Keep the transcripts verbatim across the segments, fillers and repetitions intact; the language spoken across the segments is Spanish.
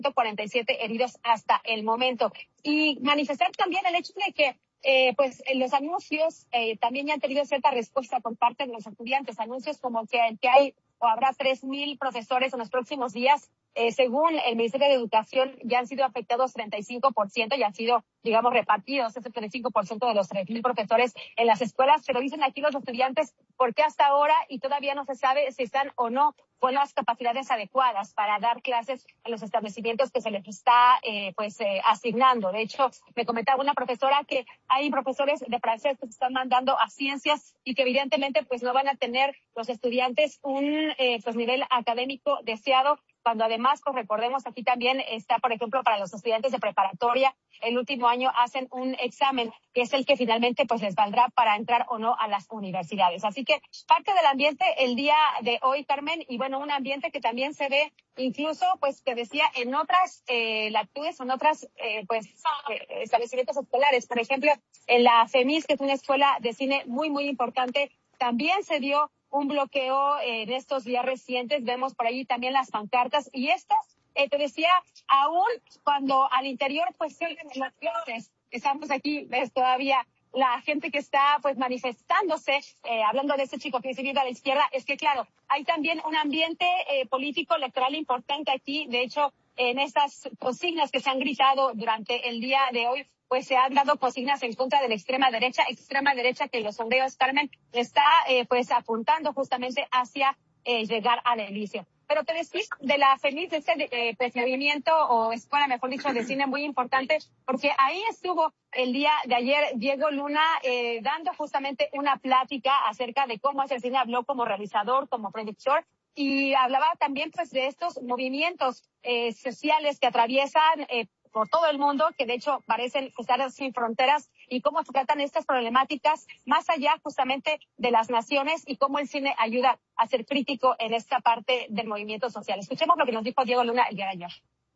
ciento cuarenta y siete heridos hasta el momento. Y manifestar también el hecho de que Eh, pues eh, los anuncios eh, también ya han tenido cierta respuesta por parte de los estudiantes. Anuncios como que, que hay o habrá tres mil profesores en los próximos días. Eh, según el Ministerio de Educación, ya han sido afectados treinta y cinco por ciento y han sido, digamos, repartidos ese treinta y cinco por ciento de los tres mil profesores en las escuelas. Pero dicen aquí los estudiantes, ¿por qué hasta ahora y todavía no se sabe si están o no con las capacidades adecuadas para dar clases en los establecimientos que se les está eh, pues eh, asignando? De hecho, me comentaba una profesora que hay profesores de francés que se están mandando a ciencias y que evidentemente pues no van a tener los estudiantes un eh, pues nivel académico deseado, cuando además, pues recordemos, aquí también está, por ejemplo, para los estudiantes de preparatoria, el último año hacen un examen que es el que finalmente pues les valdrá para entrar o no a las universidades. Así que parte del ambiente el día de hoy, Carmen, y bueno, un ambiente que también se ve incluso, pues te decía, en otras eh, latitudes, en otras eh, pues eh, establecimientos escolares. Por ejemplo, en la FEMIS, que es una escuela de cine muy, muy importante, también se dio un bloqueo eh, en estos días recientes. Vemos por ahí también las pancartas y estas, eh, te decía, aún cuando al interior pues siguen las clases, estamos aquí, ves todavía la gente que está pues manifestándose, eh, hablando de este chico que se vive a la izquierda, es que claro, hay también un ambiente eh, político electoral importante aquí. De hecho, en estas consignas que se han gritado durante el día de hoy, pues se han dado consignas en contra de la extrema derecha, extrema derecha que los sondeos, Carmen, está eh, pues apuntando justamente hacia eh, llegar al inicio. Pero te decís de la FEMIS, de ese eh, pues, movimiento o escuela, mejor dicho, de cine muy importante, porque ahí estuvo el día de ayer Diego Luna eh, dando justamente una plática acerca de cómo es el cine. Habló como realizador, como productor, y hablaba también pues de estos movimientos eh, sociales que atraviesan eh, por todo el mundo, que de hecho parecen estar sin fronteras, y cómo se tratan estas problemáticas más allá justamente de las naciones y cómo el cine ayuda a ser crítico en esta parte del movimiento social. Escuchemos lo que nos dijo Diego Luna el día de ayer.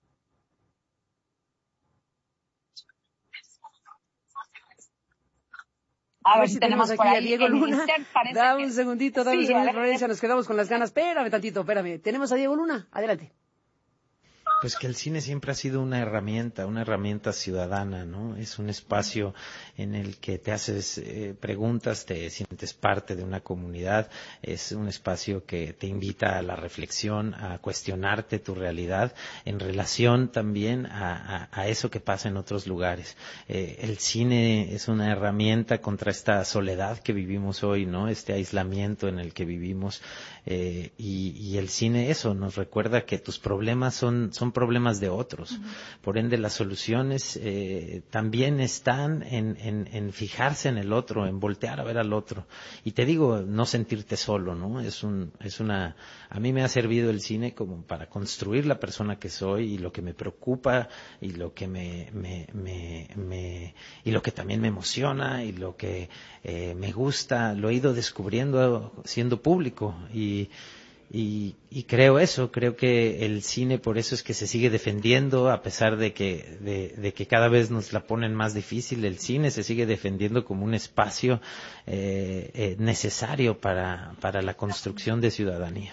A, a ver si tenemos, tenemos aquí a Diego Luna. Da un segundito, da sí, un segundito, Florencia, nos quedamos con las ganas. Espérame tantito, espérame. Tenemos a Diego Luna, adelante. Pues que el cine siempre ha sido una herramienta, una herramienta ciudadana, ¿no? Es un espacio en el que te haces eh, preguntas, te sientes parte de una comunidad, es un espacio que te invita a la reflexión, a cuestionarte tu realidad en relación también a, a, a eso que pasa en otros lugares. Eh, el cine es una herramienta contra esta soledad que vivimos hoy, ¿no? Este aislamiento en el que vivimos, eh, y, y el cine eso nos recuerda que tus problemas son, son problemas de otros. Uh-huh. Por ende, las soluciones eh, también están en, en, en fijarse en el otro, en voltear a ver al otro. Y te digo, no sentirte solo, ¿no? Es un, es una, a mí me ha servido el cine como para construir la persona que soy y lo que me preocupa y lo que me, me, me, me y lo que también me emociona y lo que eh, me gusta, lo he ido descubriendo siendo público y Y, y creo eso, creo que el cine por eso es que se sigue defendiendo, a pesar de que, de, de que cada vez nos la ponen más difícil. El cine se sigue defendiendo como un espacio eh, eh, necesario para, para la construcción de ciudadanía.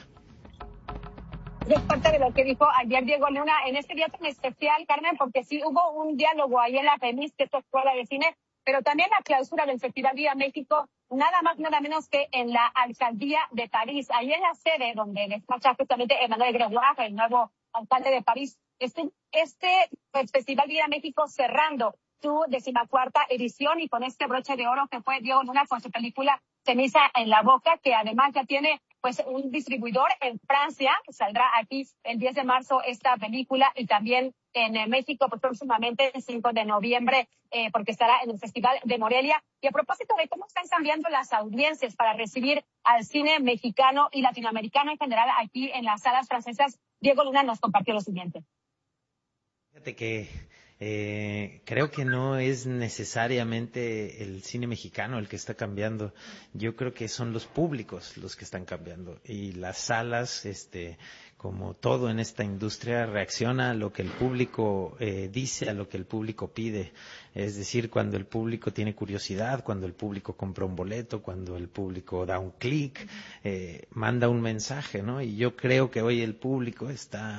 Es parte de lo que dijo ayer Diego Luna en este día tan especial, Carmen, porque sí hubo un diálogo ahí en la FEMIS, que es tu escuela de cine, pero también la clausura del Festival Viva México, nada más, nada menos que en la Alcaldía de París, ahí en la sede donde despacha justamente Emmanuel Grégoire, el nuevo alcalde de París. Este, este pues, Festival Viva México cerrando su decimacuarta edición y con este broche de oro que fue Diego Luna con su película Ceniza en la Boca, que además ya tiene pues un distribuidor en Francia, que saldrá aquí el diez de marzo esta película, y también en eh, México pues, próximamente el cinco de noviembre, eh, porque estará en el Festival de Morelia. Y a propósito de cómo están cambiando las audiencias para recibir al cine mexicano y latinoamericano en general aquí en las salas francesas, Diego Luna nos compartió lo siguiente. Fíjate que Eh, creo que no es necesariamente el cine mexicano el que está cambiando. Yo creo que son los públicos los que están cambiando y las salas, este, como todo en esta industria, reacciona a lo que el público eh, dice, a lo que el público pide. Es decir, cuando el público tiene curiosidad, cuando el público compra un boleto, cuando el público da un clic, eh, manda un mensaje, ¿no? Y yo creo que hoy el público está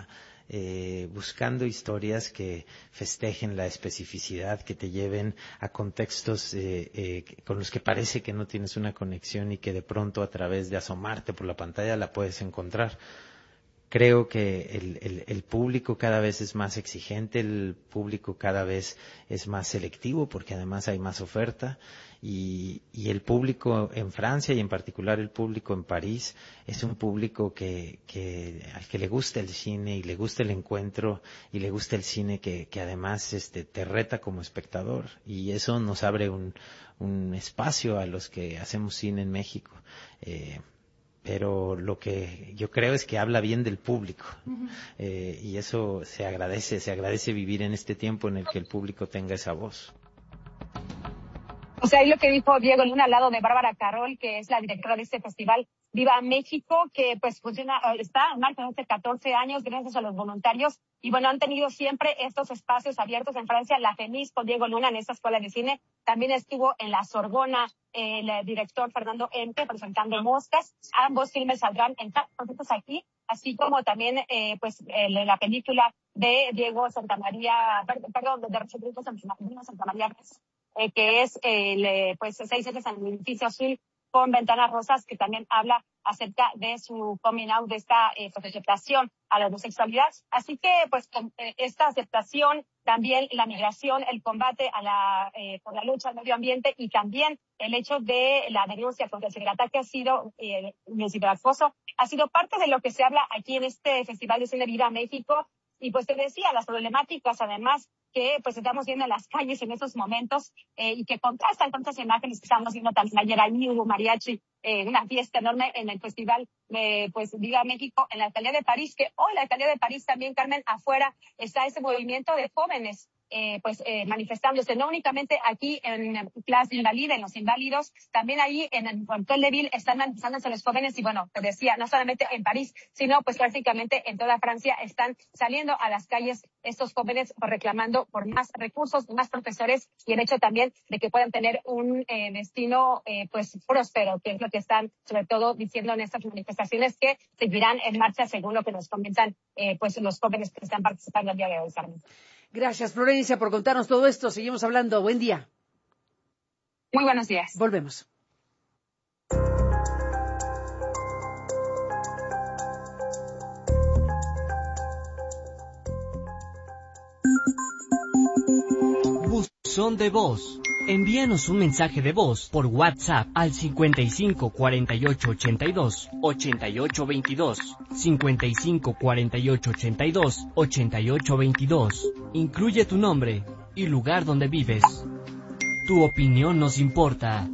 eh, buscando historias que festejen la especificidad, que te lleven a contextos eh, eh, con los que parece que no tienes una conexión y que de pronto a través de asomarte por la pantalla la puedes encontrar. Creo que el, el, el público cada vez es más exigente, el público cada vez es más selectivo porque además hay más oferta y, y el público en Francia y en particular el público en París es un público que, que al que le gusta el cine y le gusta el encuentro y le gusta el cine que, que además este, te reta como espectador y eso nos abre un, un espacio a los que hacemos cine en México. Eh, pero lo que yo creo es que habla bien del público uh-huh. eh, y eso se agradece, se agradece vivir en este tiempo en el que el público tenga esa voz. O sea, ahí lo que dijo Diego Luna al lado de Bárbara Carroll, que es la directora de este festival Viva México, que pues funciona, está en marcha hace catorce años gracias a los voluntarios y bueno, han tenido siempre estos espacios abiertos en Francia. La FEMIS con Diego Luna en esta escuela de cine, también estuvo en la Sorbona el director Fernando Empe presentando Moscas. Ambos filmes saldrán en proyectos aquí, así como también eh, pues el, la película de Diego Santamaría, perdón, de Rodrigo Santamaría, eh, que es el, pues seis veces en el edificio azul con ventanas rosas, que también habla acerca de su coming out, de esta eh, pues, aceptación a la homosexualidad. Así que, pues, con, eh, esta aceptación, también la migración, el combate a la, eh, por la lucha al medio ambiente y también el hecho de la denuncia contra el ciberataque ha sido, eh, el ciberacoso, ha sido parte de lo que se habla aquí en este Festival de Cine Viva México. Y pues te decía, las problemáticas, además, que pues estamos viendo en las calles en esos momentos eh, y que contrastan con estas imágenes que estamos viendo también ayer. Allí hubo mariachi, eh, una fiesta enorme en el Festival de pues Viva México en la alcaldía de París, que hoy la alcaldía de París también, Carmen, afuera está ese movimiento de jóvenes eh, pues eh, manifestándose, no únicamente aquí en Place Invalide, en los inválidos, también ahí en el Hotel de Ville están manifestándose los jóvenes y bueno, te decía, no solamente en París, sino pues prácticamente en toda Francia están saliendo a las calles estos jóvenes reclamando por más recursos, más profesores y el hecho también de que puedan tener un eh, destino eh, pues próspero, que es lo que están sobre todo diciendo en estas manifestaciones que seguirán en marcha según lo que nos comentan eh, pues los jóvenes que están participando el día de hoy, Carmen. Gracias, Florencia, por contarnos todo esto. Seguimos hablando. Buen día. Muy buenos días. Volvemos. Buzón de voz. Envíanos un mensaje de voz por WhatsApp al cincuenta y cinco cuarenta y ocho ochenta y dos ochenta y ocho veintidós, cincuenta y cinco cuarenta y ocho ochenta y dos ochenta y ocho veintidós. Incluye tu nombre y lugar donde vives. Tu opinión nos importa.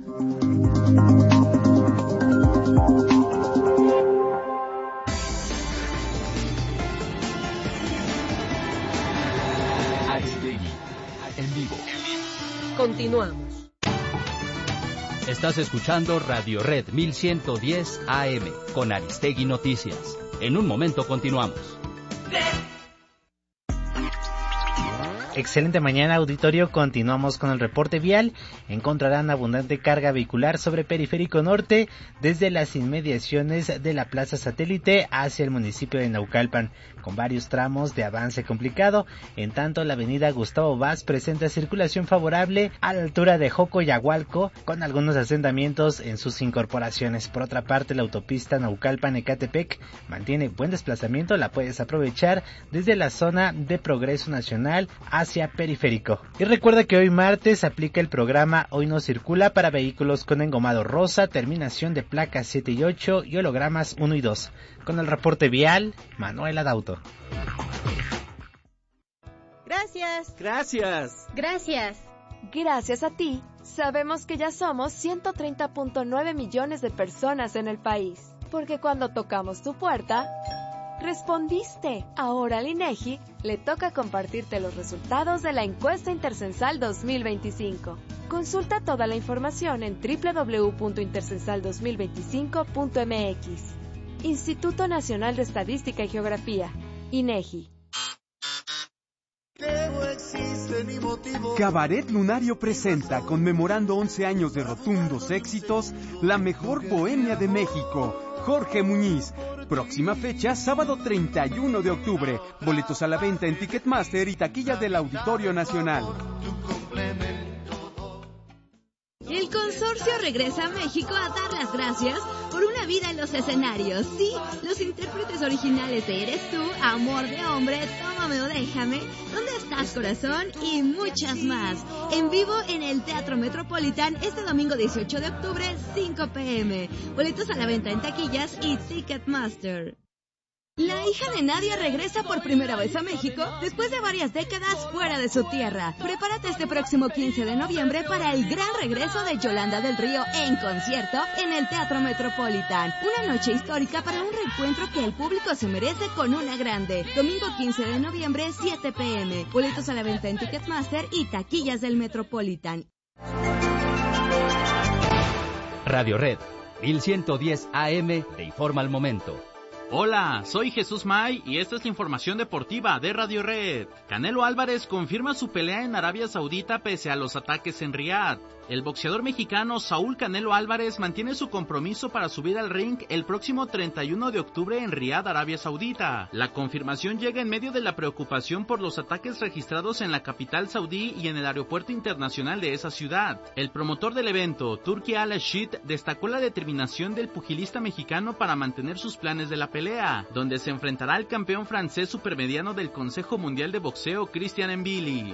Aristegui, en vivo. Continuamos. Estás escuchando Radio Red mil ciento diez A M con Aristegui Noticias. En un momento continuamos. Excelente mañana, auditorio. Continuamos con el reporte vial. Encontrarán abundante carga vehicular sobre Periférico Norte desde las inmediaciones de la Plaza Satélite hacia el municipio de Naucalpan, con varios tramos de avance complicado. En tanto, la avenida Gustavo Vaz presenta circulación favorable a la altura de Jocoyahualco, con algunos asentamientos en sus incorporaciones. Por otra parte, la autopista Naucalpan-Ecatepec mantiene buen desplazamiento. La puedes aprovechar desde la zona de Progreso Nacional hacia Periférico. Y recuerda que hoy martes aplica el programa Hoy no circula para vehículos con engomado rosa, terminación de placas siete y ocho y hologramas uno y dos. Con el reporte vial, Manuela Dauto. Gracias. Gracias. Gracias. Gracias a ti, sabemos que ya somos ciento treinta punto nueve millones de personas en el país. Porque cuando tocamos tu puerta, respondiste. Ahora al INEGI le toca compartirte los resultados de la encuesta intercensal dos mil veinticinco. Consulta toda la información en doble u doble u doble u punto intercensal dos mil veinticinco punto m x. Instituto Nacional de Estadística y Geografía, INEGI. Cabaret Lunario presenta, conmemorando once años de rotundos éxitos, la mejor bohemia de México. Jorge Muñiz, Próxima fecha, sábado treinta y uno de octubre. Boletos a la venta en Ticketmaster y taquillas del Auditorio Nacional. El consorcio regresa a México a dar las gracias por una vida en los escenarios. Sí, los intérpretes originales de Eres Tú, Amor de Hombre, Tómame o Déjame, ¿Dónde estás, corazón? Y muchas más. En vivo en el Teatro Metropolitan este domingo dieciocho de octubre, cinco pe eme. Boletos a la venta en taquillas y Ticketmaster. La hija de Nadia regresa por primera vez a México después de varias décadas fuera de su tierra. Prepárate este próximo quince de noviembre para el gran regreso de Yolanda del Río en concierto en el Teatro Metropolitan. Una noche histórica para un reencuentro que el público se merece con una grande. Domingo quince de noviembre, siete pe eme. Boletos a la venta en Ticketmaster y taquillas del Metropolitan. Radio Red, mil ciento diez A M, te informa al momento. Hola, soy Jesús May y esta es la información deportiva de Radio Red. Canelo Álvarez confirma su pelea en Arabia Saudita pese a los ataques en Riad. El boxeador mexicano Saúl Canelo Álvarez mantiene su compromiso para subir al ring el próximo treinta y uno de octubre en Riad, Arabia Saudita. La confirmación llega en medio de la preocupación por los ataques registrados en la capital saudí y en el aeropuerto internacional de esa ciudad. El promotor del evento, Turki Al-Rashid, destacó la determinación del pugilista mexicano para mantener sus planes de la pelea, donde se enfrentará al campeón francés supermediano del Consejo Mundial de Boxeo, Christian Mbili.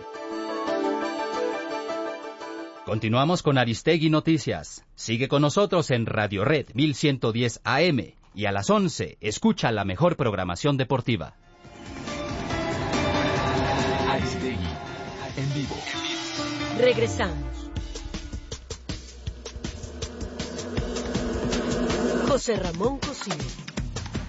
Continuamos con Aristegui Noticias. Sigue con nosotros en Radio Red mil ciento diez A M y a las once escucha la mejor programación deportiva. Aristegui, en vivo. Regresamos. José Ramón Cosío.